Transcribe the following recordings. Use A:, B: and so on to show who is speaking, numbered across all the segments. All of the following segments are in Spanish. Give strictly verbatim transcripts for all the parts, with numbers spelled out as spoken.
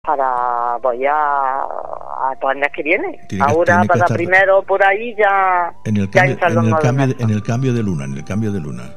A: para, pues ya, a el mes que viene.
B: Tiene que-
A: Ahora
B: tiene que
A: para
B: estar-
A: primero por ahí ya,
B: En el
A: ya
B: cambio,
A: entran
B: en
A: los
B: el
A: nueve
B: cambio,
A: meses.
B: en el cambio de luna, en el cambio de luna.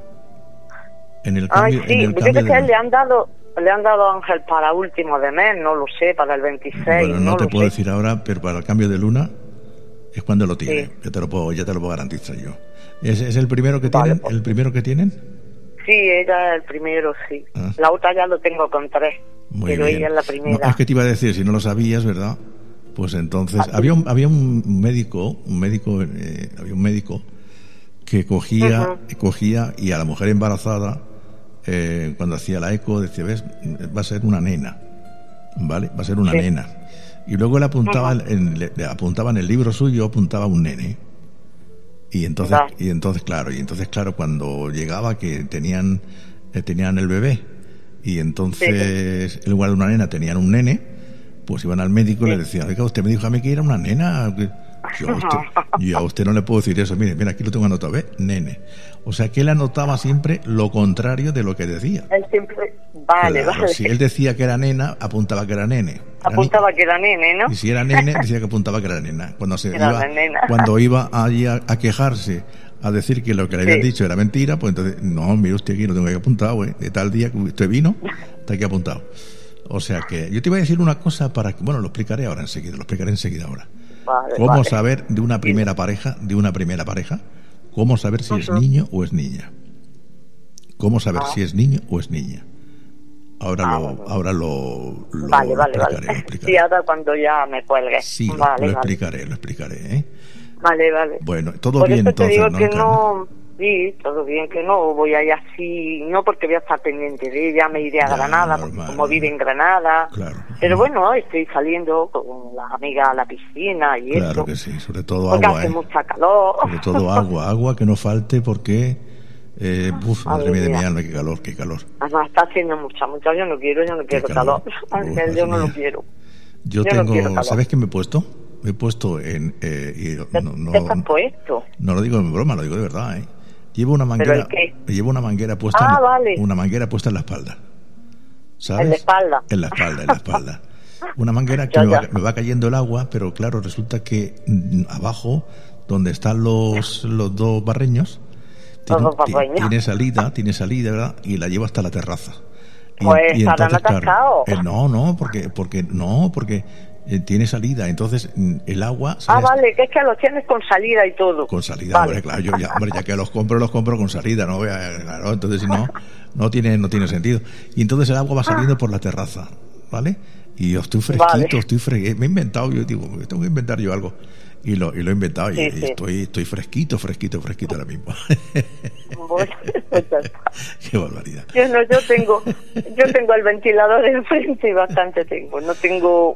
B: En el
A: Ay,
B: cambio,
A: sí,
B: en el
A: yo
B: cambio
A: creo
B: de
A: que
B: luna.
A: le han dado, le han dado Ángel para último de mes, no lo sé, para el veintiséis,
B: Bueno, no,
A: no
B: te
A: lo
B: puedo
A: sé.
B: decir ahora, pero para el cambio de luna es cuando lo tiene.
A: Sí.
B: Ya te lo puedo, ya te lo puedo garantizar yo. ¿Es, es el primero que
A: Vale,
B: tienen?
A: pues.
B: ¿El primero que tienen?
A: Sí, ella es el primero, sí.
B: Ah.
A: La otra ya lo tengo con tres,
B: Muy
A: pero
B: bien.
A: ella es la
B: No,
A: primera.
B: es que te iba a decir, si no lo sabías, ¿verdad? Pues entonces
A: Ah, sí.
B: había un, había un médico, un médico, eh, había un médico que cogía,
A: Ujú.
B: cogía y a la mujer embarazada, eh, cuando hacía la eco, decía, ves, va a ser una nena, ¿vale? Va a ser una
A: Sí.
B: nena. Y luego le apuntaba,
A: Ujú.
B: en, le, le apuntaba en el libro suyo, apuntaba un nene. Y entonces,
A: Vale.
B: y entonces claro, y entonces claro, cuando llegaba que tenían, eh, tenían el bebé, y entonces en lugar de una nena tenían un nene, pues iban al médico y le decían, oiga, usted me dijo a mí que era una nena. Yo a usted, yo a usted no le puedo decir eso. Mire, mira, aquí lo tengo anotado, ¿ves? Nene. O sea que él anotaba siempre lo contrario de lo que decía.
A: Él siempre, vale,
B: Claro,
A: vale.
B: si él decía que era nena, apuntaba que era nene. Era
A: Apuntaba
B: ni-
A: que era nene, ¿no?
B: Y si era nene, decía que apuntaba que era nena. Cuando se
A: Era
B: iba,
A: la nena.
B: cuando iba allí a, a quejarse, a decir que lo que le habían
A: Sí.
B: dicho era mentira, pues entonces, no, mire usted aquí, lo tengo aquí apuntado, ¿eh? De tal día que usted vino, está aquí apuntado. O sea que yo te iba a decir una cosa para que, bueno, lo explicaré ahora enseguida, lo explicaré enseguida ahora.
A: Vale,
B: ¿Cómo
A: vale.
B: saber de una primera pareja, de una primera pareja, cómo saber si es
A: Ujú.
B: niño o es niña? ¿Cómo saber
A: Ah.
B: si es niño o es niña? Ahora
A: Ah,
B: lo,
A: bueno.
B: ahora lo, lo
A: Vale, vale,
B: explicaré,
A: vale.
B: lo explicaré.
A: Sí, ahora cuando ya me cuelgue.
B: Sí, lo,
A: vale,
B: lo
A: vale.
B: explicaré, lo explicaré, ¿eh?
A: Vale, vale.
B: Bueno, todo
A: Por
B: bien
A: eso te
B: entonces,
A: digo
B: ¿no,
A: que
B: Encarna?
A: no, sí, todo bien, que no voy a ir así, no porque voy a estar pendiente de ella, me iré a
B: Ya,
A: Granada, porque
B: normal,
A: como vive en Granada.
B: Claro.
A: Pero
B: Mm.
A: bueno, estoy saliendo con las amigas a la piscina y
B: Claro
A: eso,
B: que sí, sobre todo
A: porque
B: agua,
A: hace
B: ¿eh?
A: mucha calor.
B: Sobre todo agua, agua que no falte porque, eh, uf, madre
A: Ay,
B: mía de mi
A: mira.
B: alma, qué calor, qué calor.
A: Además está haciendo mucha, mucha, yo no quiero, yo no quiero
B: calor.
A: calor.
B: Uf,
A: Ángel,
B: madre
A: yo no lo
B: mía.
A: quiero.
B: Yo,
A: Yo no quiero
B: tengo,
A: calor.
B: ¿sabes qué me he puesto? Me he puesto en, eh, y
A: ¿Qué,
B: no, no,
A: qué te has puesto?
B: no lo digo en broma, lo digo de verdad, ¿eh? Llevo una manguera,
A: el qué?
B: llevo una manguera puesta,
A: Ah,
B: en,
A: vale.
B: una manguera puesta en la espalda, ¿sabes?
A: En la espalda.
B: En la espalda, en la espalda. Una manguera que
A: Ya,
B: me va,
A: ya.
B: me va cayendo el agua, pero claro, resulta que mm, abajo, donde están los, los dos barreños, tiene,
A: Los dos
B: ti-
A: barreños.
B: tiene salida, tiene salida, ¿verdad? Y la llevo hasta la terraza. Y,
A: Pues
B: y
A: estarán
B: entonces, claro,
A: atascados.
B: eh, no, no, porque, porque, no, porque eh, tiene salida, entonces mm, el agua
A: Ah,
B: sale hasta-
A: vale, que es que los tienes con salida y todo.
B: con salida,
A: Vale.
B: hombre, claro, yo ya, hombre, ya que los compro, los compro con salida, no Vea, claro, entonces si no, no tiene, no tiene sentido. Y entonces el agua va saliendo por la terraza, ¿vale? Y yo estoy fresquito,
A: Vale.
B: estoy fresquito, me he inventado, yo digo, tengo que inventar yo algo. Y lo, y lo he inventado y,
A: Sí,
B: y
A: sí.
B: estoy, estoy fresquito, fresquito, fresquito ahora mismo.
A: Bueno, pues ya está.
B: Qué barbaridad.
A: Yo no, yo tengo, yo tengo el ventilador enfrente y bastante tengo. No tengo.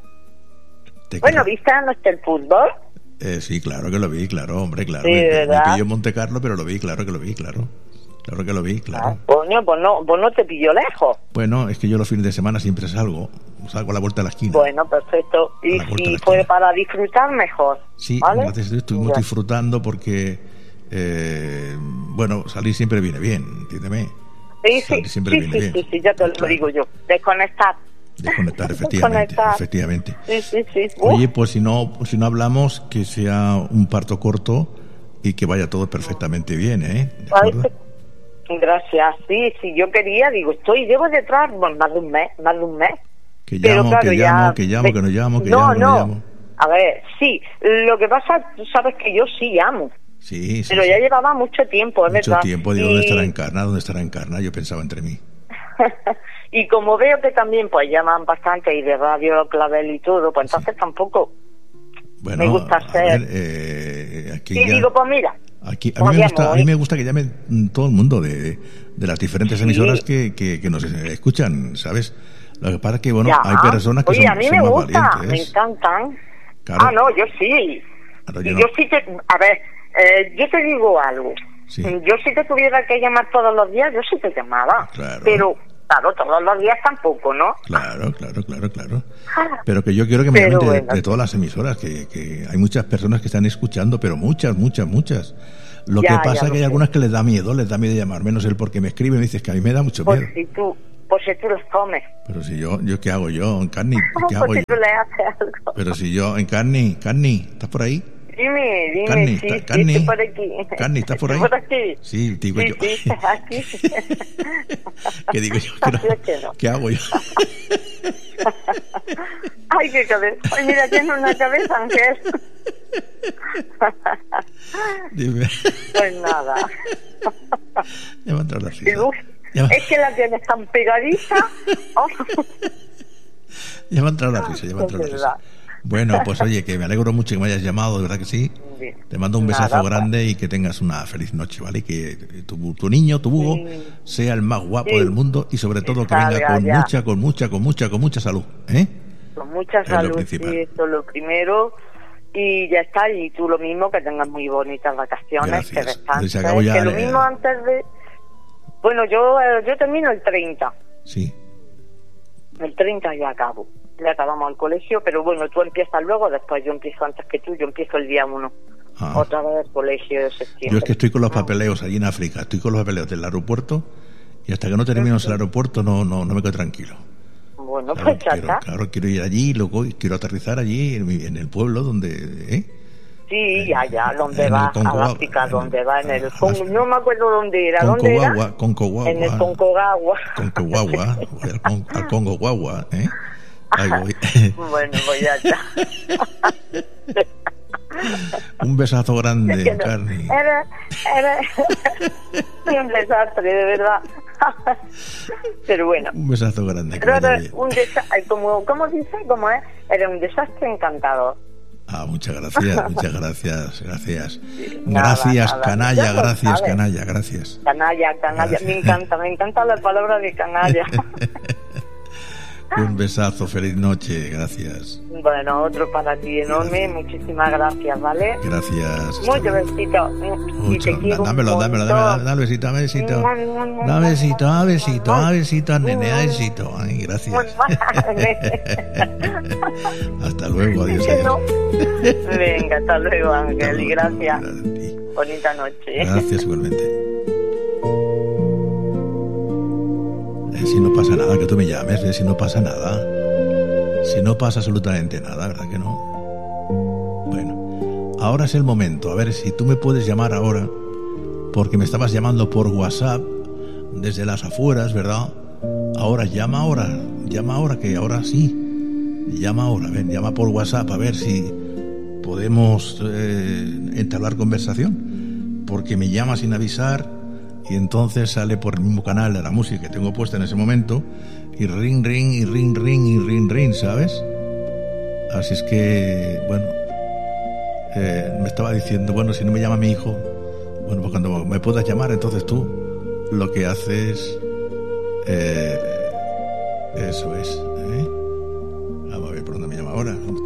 B: Te
A: Bueno,
B: queda-
A: ¿viste anoche el fútbol?
B: eh, sí, claro que lo vi, claro, hombre, claro.
A: Sí,
B: me, me- me
A: ¿verdad?
B: pilló en Monte Carlo, pero lo vi, claro que lo vi, claro. Claro que lo vi, claro.
A: Ah, coño, pues no, pues no te pilló lejos.
B: Bueno, es que yo los fines de semana siempre salgo, salgo a la vuelta de la esquina.
A: Bueno, perfecto. Y
B: A la vuelta de
A: si
B: la
A: fue
B: esquina.
A: para disfrutar, mejor.
B: Sí,
A: ¿vale?
B: gracias a Dios estuvimos
A: Ya.
B: disfrutando porque, eh, bueno, salir siempre viene bien, entiéndeme.
A: Sí, sí,
B: Salir siempre
A: sí,
B: viene
A: sí,
B: bien.
A: sí, sí, ya te lo
B: Claro.
A: digo yo. Desconectar.
B: Desconectar, efectivamente,
A: Desconectar.
B: efectivamente.
A: Sí, sí, sí. Uf,
B: Oye, pues si no, si no hablamos, que sea un parto corto y que vaya todo perfectamente bien, ¿eh? ¿De acuerdo?
A: parece- Gracias, sí, sí, yo quería, digo, estoy, llevo detrás bueno, más de un mes, más de un mes.
B: Que
A: Pero
B: llamo,
A: claro,
B: que
A: ya-
B: llamo, que llamo, que no llamo, que
A: no,
B: llamo, que
A: no.
B: no llamo.
A: A ver, sí, lo que pasa, tú sabes que yo sí llamo,
B: Sí, sí,
A: pero
B: sí.
A: ya llevaba mucho tiempo, es
B: Mucho
A: verdad.
B: tiempo, digo,
A: y,
B: ¿dónde estará Encarna? ¿Dónde estará Encarna? Yo pensaba entre mí.
A: y como veo que también pues llaman bastante y de radio clavel y todo, pues entonces tampoco.
B: Bueno,
A: Me gusta
B: a
A: ser-
B: ver, eh, aquí
A: Y
B: ya-
A: digo, pues mira,
B: Aquí, a,
A: Pues
B: mí me
A: llamo
B: gusta, a
A: hoy.
B: mí me gusta que llamen mm, todo el mundo de, de las diferentes
A: Sí.
B: emisoras que, que, que nos escuchan, ¿sabes? Lo que pasa es que, bueno,
A: ya.
B: hay personas que
A: Oye,
B: son,
A: a mí
B: son
A: me
B: más
A: gusta, me
B: valientes.
A: encantan.
B: Claro.
A: Ah, no, yo sí.
B: Claro,
A: Y
B: yo
A: yo,
B: no.
A: sí te... A ver, eh, yo te digo algo.
B: Sí.
A: Yo si te tuviera que llamar todos los días, yo sí te llamaba.
B: Claro.
A: Pero, claro, todos los días tampoco, ¿no?
B: Claro, claro, claro, claro. Pero que yo quiero que me
A: Pero
B: llamen de,
A: bueno.
B: de todas las emisoras, que, que hay muchas personas que están escuchando, pero muchas, muchas, muchas. Lo
A: Ya,
B: que
A: ya
B: pasa es
A: lo
B: que hay
A: sé.
B: algunas que les da miedo, les da miedo llamarme, no sé el por qué me escriben, me dices que a mí me da mucho
A: Pues
B: miedo.
A: si tú... Pues si tú los comes.
B: Pero si yo, ¿yo qué hago yo? En Carni, ¿qué hago
A: Pues
B: yo?
A: si tú le haces algo.
B: Pero si yo, en Carni, Carni, ¿estás por ahí?
A: Dime, dime,
B: Carni,
A: sí,
B: ta-
A: sí,
B: Carni,
A: estoy por aquí.
B: Carni, ¿estás por ahí?
A: ¿Por aquí?
B: Sí, digo
A: Sí,
B: yo.
A: sí, aquí.
B: ¿Qué digo yo? ¿Qué, no?
A: Así es que no.
B: ¿Qué hago yo?
A: Ay, qué cabeza. Ay, mira, tiene una cabeza, Ángel.
B: Dime.
A: Pues nada.
B: Ya me ha entrado la
A: Y
B: risa.
A: uf,
B: Ya me-
A: es que la tienes tan pegadiza. Oh.
B: Ya me ha entrado la risa, ya me ha
A: Es
B: entrado la
A: verdad.
B: risa. Bueno, pues oye, que me alegro mucho que me hayas llamado, de verdad que sí.
A: Bien.
B: Te mando un besazo
A: Nada, pues.
B: grande y que tengas una feliz noche, ¿vale? Que tu, tu niño, tu Hugo,
A: Sí.
B: sea el más guapo
A: Sí.
B: del mundo y sobre todo que
A: Salga
B: venga con
A: ya.
B: mucha, con mucha, con mucha, con mucha salud, ¿eh?
A: Con mucha
B: Es lo
A: salud,
B: principal.
A: sí, esto es lo primero. Y ya está, y tú lo mismo, que tengas muy bonitas vacaciones,
B: Gracias.
A: que descanses.
B: Se acabó ya
A: que lo
B: el-
A: mismo antes de... Bueno, yo, eh, yo termino el treinta.
B: Sí.
A: El treinta ya acabo. Ya acabamos el colegio, pero bueno, tú empiezas luego, después yo empiezo antes que tú, yo empiezo el día uno.
B: Ah.
A: Otra vez el colegio de septiembre.
B: Yo es que estoy con los papeleos allí en África, estoy con los papeleos del aeropuerto y hasta que no termino el aeropuerto no, no, no me quedo tranquilo.
A: Bueno,
B: Claro,
A: pues ya
B: quiero,
A: está.
B: claro, quiero ir allí, luego quiero aterrizar allí en, mi- en el pueblo donde... ¿eh?
A: Sí, ya, ya, donde
B: en el
A: va,
B: Congo,
A: a África,
B: en-
A: donde va, en el
B: a-
A: Congo, no me acuerdo dónde era, ¿dónde era?
B: Concoguagua, Concoguagua.
A: En el Concogagua.
B: Concoguagua, voy al, con, al Congo Guagua, ¿eh? Ahí voy.
A: Bueno, pues ya está.
B: Un besazo grande,
A: Es que no,
B: Carni.
A: Era, era un desastre, de verdad. Pero bueno.
B: Un besazo grande. que
A: Pero
B: vaya
A: era
B: bien.
A: un desastre, como, ¿cómo dice? ¿Cómo es? Era un desastre encantador.
B: Ah, muchas gracias, muchas gracias, gracias.
A: Nada,
B: Gracias,
A: nada.
B: canalla,
A: Ya lo
B: gracias,
A: sabes.
B: canalla, gracias.
A: Canalla, canalla, me encanta, me encanta la palabra de canalla.
B: Un besazo, feliz noche, gracias.
A: Bueno, otro para ti enorme, muchísimas gracias, ¿vale?
B: Gracias.
A: Muchos besitos. Y
B: Mucho.
A: te quiero un
B: Dámelo, dámelo,
A: montón.
B: dámelo, dame besito, dame besito. Dame besito, dame besito, dame besito, al nene, dame besito. Ay, gracias. Hasta luego, adiós.
A: Que no.
B: adiós.
A: Venga, hasta luego,
B: Hasta
A: Ángel, y
B: luego,
A: gracias.
B: gracias a ti.
A: Bonita noche.
B: Gracias igualmente. Eh, si no pasa nada, que tú me llames, ¿ves? Si no pasa nada. Si no pasa absolutamente nada, ¿verdad que no? Bueno, ahora es el momento. A ver si tú me puedes llamar ahora, porque me estabas llamando por WhatsApp desde las afueras, ¿verdad? Ahora, llama ahora, llama ahora, que ahora sí. Llama ahora, ven, llama por WhatsApp a ver si podemos eh, entablar conversación, porque me llama sin avisar y entonces sale por el mismo canal de la música que tengo puesta en ese momento y ring, ring, y ring, ring, y ring, ring, ¿sabes? Así es que, bueno, eh, me estaba diciendo, bueno, si no me llama mi hijo, bueno, pues cuando me puedas llamar, entonces tú lo que haces, eh, eso es, ¿eh? Vamos a ver por dónde me llama ahora. ¿Dónde